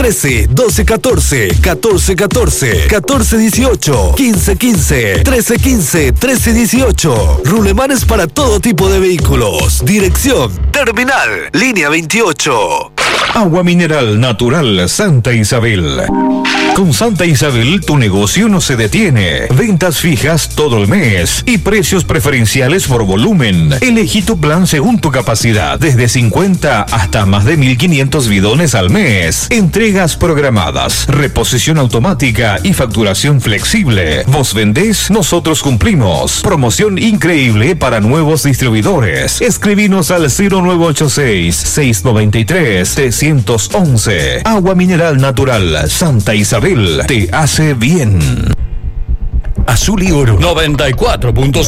13 12 14 14 14 14 18 15 15 13 15 13 18. Rulemanes para todo tipo de vehículos. Dirección Terminal Línea 28. Agua mineral natural Santa Isabel. Con Santa Isabel tu negocio no se detiene. Ventas fijas todo el mes y precios preferenciales por volumen. Elegí tu plan según tu capacidad, desde 50 hasta más de 1.500 bidones al mes. Entregas programadas, reposición automática y facturación flexible. Vos vendés, nosotros cumplimos. Promoción increíble para nuevos distribuidores. Escribinos al 0986-693-311. Agua mineral natural Santa Isabel te hace bien. Azul y Oro 94.5